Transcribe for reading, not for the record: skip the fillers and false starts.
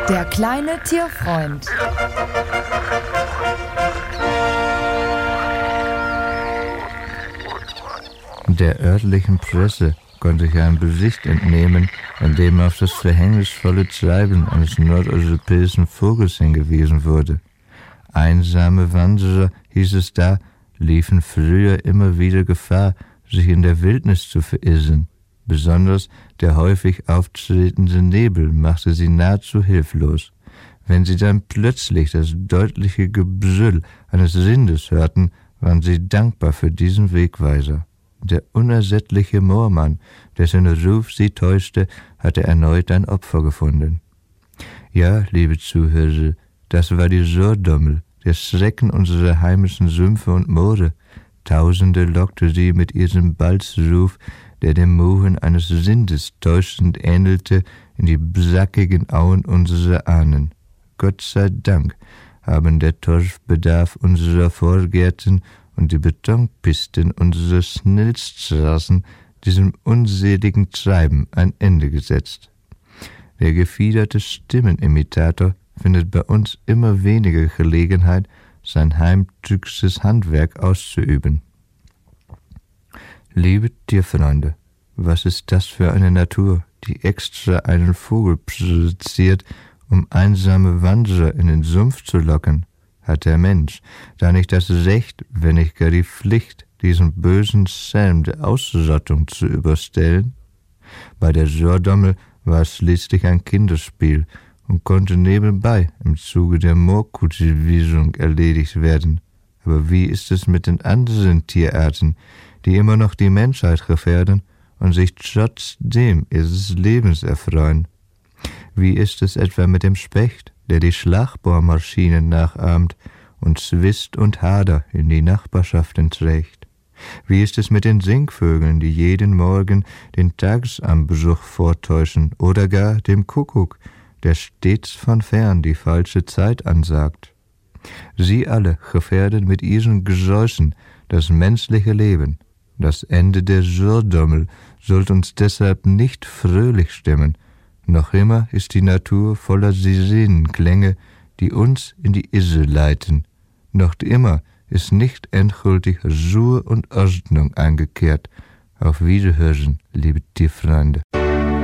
Der kleine Tierfreund. Der örtlichen Presse konnte ich einen Bericht entnehmen, in dem auf das verhängnisvolle Treiben eines nordeuropäischen Vogels hingewiesen wurde. Einsame Wanderer, hieß es da, liefen früher immer wieder Gefahr, sich in der Wildnis zu verirren. Besonders der häufig auftretende Nebel machte sie nahezu hilflos. Wenn sie dann plötzlich das deutliche Gebrüll eines Rindes hörten, waren sie dankbar für diesen Wegweiser. Der unersättliche Moormann, dessen Ruf sie täuschte, hatte erneut ein Opfer gefunden. Ja, liebe Zuhörer, das war die Surdommel, der Schrecken unserer heimischen Sümpfe und Moore. Tausende lockte sie mit ihrem Balzruf, der dem Muhen eines Rindes täuschend ähnelte, in die sackigen Auen unserer Ahnen. Gott sei Dank haben der Torfbedarf unserer Vorgärten und die Betonpisten unserer Schnellstraßen diesem unseligen Treiben ein Ende gesetzt. Der gefiederte Stimmenimitator findet bei uns immer weniger Gelegenheit, sein heimtückisches Handwerk auszuüben. Liebe Tierfreunde, was ist das für eine Natur, die extra einen Vogel produziert, um einsame Wanderer in den Sumpf zu locken? Hat der Mensch da nicht das Recht, wenn nicht gar die Pflicht, diesen bösen Schelm der Ausrottung zu überstellen? Bei der Surdommel war es schließlich ein Kinderspiel und konnte nebenbei im Zuge der Moorkultivierung erledigt werden. Aber wie ist es mit den anderen Tierarten, die immer noch die Menschheit gefährden und sich trotzdem ihres Lebens erfreuen? Wie ist es etwa mit dem Specht, der die Schlagbohrmaschinen nachahmt und Zwist und Hader in die Nachbarschaften trägt? Wie ist es mit den Singvögeln, die jeden Morgen den Tagesanbruch vortäuschen, oder gar dem Kuckuck, der stets von fern die falsche Zeit ansagt? Sie alle gefährden mit ihren Gesäuschen das menschliche Leben. Das Ende der Surdommel sollte uns deshalb nicht fröhlich stimmen. Noch immer ist die Natur voller Sirenenklänge, die uns in die Irre leiten. Noch immer ist nicht endgültig Ruhe und Ordnung eingekehrt. Auf Wiederhören, liebe Tierfreunde.